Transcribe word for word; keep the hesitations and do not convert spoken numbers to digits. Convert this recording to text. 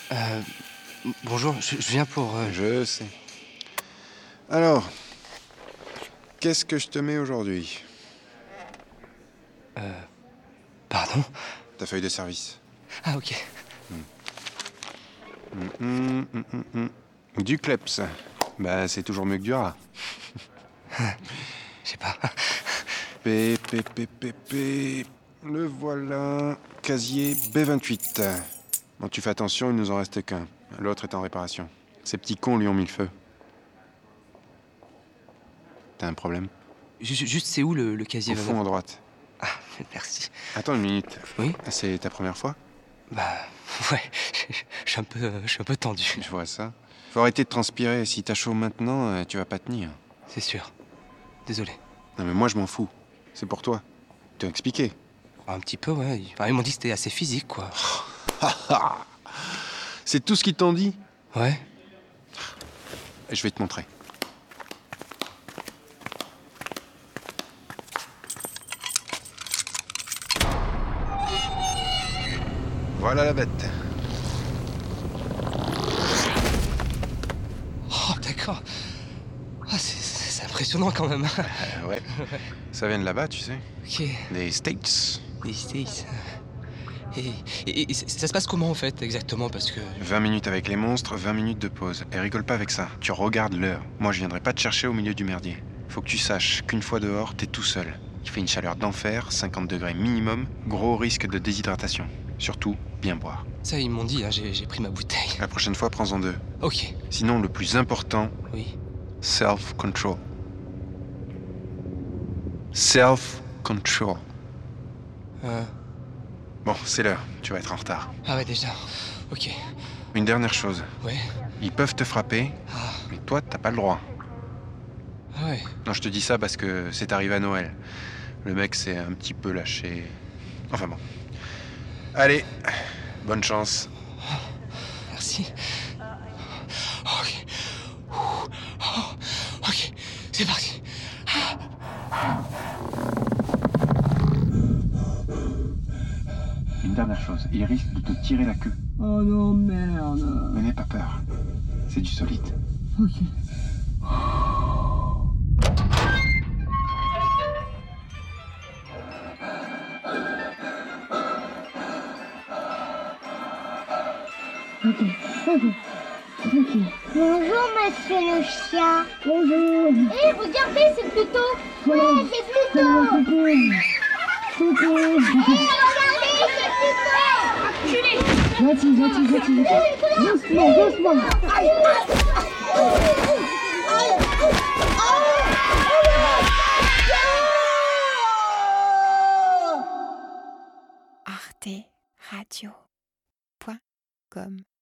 Euh, bonjour, je, je viens pour... euh, Je sais. Alors, qu'est-ce que je te mets aujourd'hui? Euh... Pardon? Ta feuille de service. Ah, ok. Hum, hum, hum, hum, hum. Du kleps. Bah, c'est toujours mieux que du rat. Je sais pas. P, P, P, P, P. Le voilà. Casier B vingt-huit. Bon, tu fais attention, il nous en reste qu'un. L'autre est en réparation. Ces petits cons lui ont mis le feu. T'as un problème? Ju- Juste, c'est où le, le casier Au fond, vingt-neuf? à droite. Ah, merci. Attends une minute. Oui? C'est ta première fois? Bah, ouais, je je suis un peu, je suis un peu tendu. Je vois ça. Faut arrêter de transpirer. Si t'as chaud maintenant, euh, tu vas pas tenir. C'est sûr. Désolé. Non mais moi je m'en fous. C'est pour toi. Tu as expliqué. Un petit peu, ouais. Enfin, ils m'ont dit que c'était assez physique, quoi. C'est tout ce qu'ils t'ont dit? Ouais? Je vais te montrer. Voilà la bête. Oh, d'accord. Ah, c'est- c'est c'est impressionnant quand même. Euh, ouais. Ça vient de là-bas, tu sais. Ok. Des States. Les States. Et, et- et ça se passe comment en fait exactement? Parce que... vingt minutes avec les monstres, vingt minutes de pause. Et rigole pas avec ça. Tu regardes l'heure. Moi je viendrai pas te chercher au milieu du merdier. Faut que tu saches qu'une fois dehors, t'es tout seul. Il fait une chaleur d'enfer, cinquante degrés minimum, gros risque de déshydratation. Surtout, bien boire. Ça, ils m'ont dit, hein, j'ai j'ai pris ma bouteille. La prochaine fois, prends-en deux. Ok, Sinon, le plus important, oui. self-control. Self-control. Euh, Bon, c'est l'heure. Tu vas être en retard. Ah ouais, déjà. Ok. Une dernière chose. Ouais. Ils peuvent te frapper, Ah, mais toi, t'as pas le droit. ah ouais. Non, je te dis ça parce que c'est arrivé à Noël. Le mec s'est un petit peu lâché. Enfin bon. Allez, bonne chance. Merci. Ok. Ouh. Oh. Ok, c'est parti. Une dernière chose, il risque de te tirer la queue. Oh non, merde. Mais n'aie pas peur. C'est du solide. Ok. Ok, ok. Tranquille. Bonjour, monsieur le chien. Bonjour. Eh, regardez, c'est Pluto. Ouais, c'est Pluto. Coucou. Coucou. Eh, regardez, c'est Pluto. Enculé. Gentil, gentil, gentil. Doucement, doucement. Aïe. arte radio point com